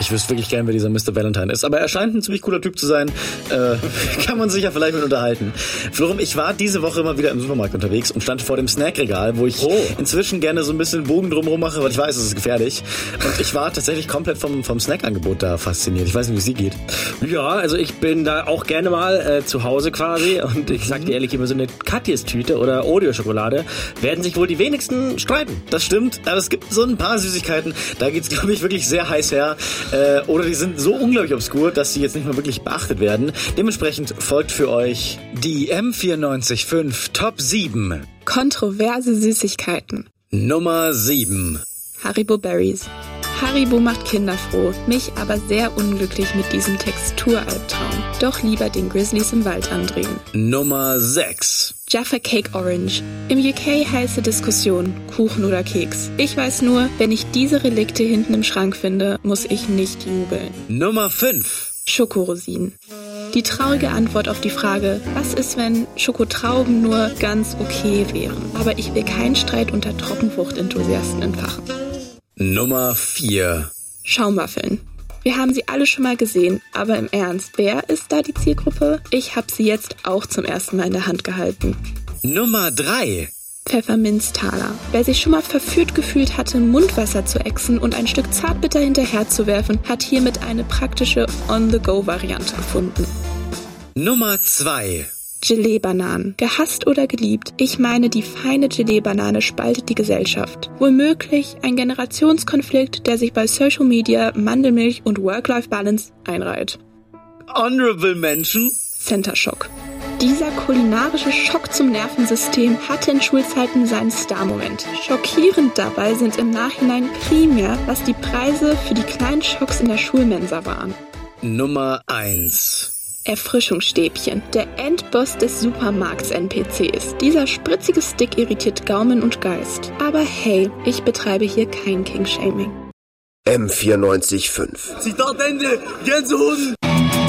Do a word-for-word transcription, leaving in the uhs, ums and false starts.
ich wüsste wirklich gern, wer dieser Mister Valentine ist. Aber er scheint ein ziemlich cooler Typ zu sein. Äh, kann man sich ja vielleicht mit unterhalten. Florum, ich war diese Woche immer wieder im Supermarkt unterwegs und stand vor dem Snackregal, wo ich oh. inzwischen gerne so ein bisschen Bogen drumherum mache, weil ich weiß, es ist gefährlich. Und ich war tatsächlich komplett vom, vom Snackangebot da fasziniert. Ich weiß nicht, wie es dir geht. Ja, also ich bin da auch gerne mal äh, zu Hause quasi. Und ich sag dir ehrlich, immer so eine Katjes-Tüte oder Oreo-Schokolade werden sich wohl die wenigsten streiten. Das stimmt, aber es gibt so ein paar Süßigkeiten, da geht's, glaube ich, wirklich sehr heiß her. Äh, oder die sind so unglaublich obskur, dass sie jetzt nicht mehr wirklich beachtet werden. Dementsprechend folgt für euch die M vierundneunzig Komma fünf Top sieben. Kontroverse Süßigkeiten. Nummer sieben. Haribo Berries. Haribo macht Kinder froh, mich aber sehr unglücklich mit diesem Texturalbtraum. Doch lieber den Grizzlies im Wald andrehen. Nummer sechs. Jaffa Cake Orange. Im U K heiße Diskussion, Kuchen oder Keks. Ich weiß nur, wenn ich diese Relikte hinten im Schrank finde, muss ich nicht jubeln. Nummer fünf. Schokorosinen. Die traurige Antwort auf die Frage, was ist, wenn Schokotrauben nur ganz okay wären? Aber ich will keinen Streit unter Trockenfruchtenthusiasten entfachen. Nummer vier. Schaumwaffeln. Wir haben sie alle schon mal gesehen, aber im Ernst, wer ist da die Zielgruppe? Ich habe sie jetzt auch zum ersten Mal in der Hand gehalten. Nummer drei. Pfefferminztaler. Wer sich schon mal verführt gefühlt hatte, Mundwasser zu ächzen und ein Stück Zartbitter hinterherzuwerfen, hat hiermit eine praktische On-the-Go-Variante gefunden. Nummer zwei. Gelee-Bananen. Gehasst oder geliebt, ich meine, die feine Gelee-Banane spaltet die Gesellschaft. Womöglich ein Generationskonflikt, der sich bei Social Media, Mandelmilch und Work-Life-Balance einreiht. Honorable Mention. Center Shock. Dieser kulinarische Schock zum Nervensystem hatte in Schulzeiten seinen Star-Moment. Schockierend dabei sind im Nachhinein primär, was die Preise für die kleinen Schocks in der Schulmensa waren. Nummer eins. Erfrischungsstäbchen, der Endboss des Supermarkts-N P Cs. Dieser spritzige Stick irritiert Gaumen und Geist. Aber hey, ich betreibe hier kein King-Shaming. M vierundneunzig Komma fünf. Zitat Ende, Gänsehunden!